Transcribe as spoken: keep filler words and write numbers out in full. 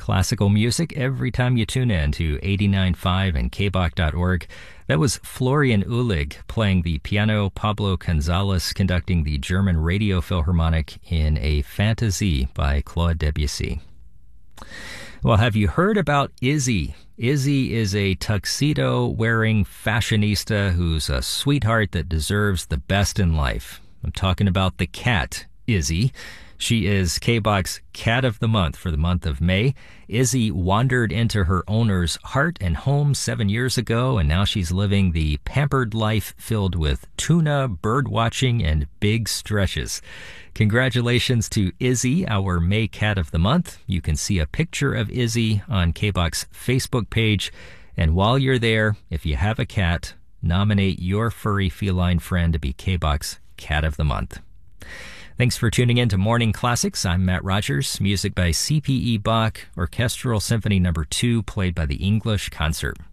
Classical music every time you tune in to eighty-nine point five and K B O C dot org. That was Florian Uhlig playing the piano, Pablo Gonzalez conducting the German Radio Philharmonic in A Fantasy by Claude Debussy. Well, have you heard about Izzy? Izzy is a tuxedo-wearing fashionista who's a sweetheart that deserves the best in life. I'm talking about the cat, Izzy. She is K B O C's Cat of the Month for the month of May. Izzy wandered into her owner's heart and home seven years ago, and now she's living the pampered life filled with tuna, bird watching, and big stretches. Congratulations to Izzy, our May Cat of the Month. You can see a picture of Izzy on K B O C's Facebook page. And while you're there, if you have a cat, nominate your furry feline friend to be K B O C's Cat of the Month. Thanks for tuning in to Morning Classics. I'm Matt Rogers. Music by C P E Bach, Orchestral Symphony Number two, played by the English Concert.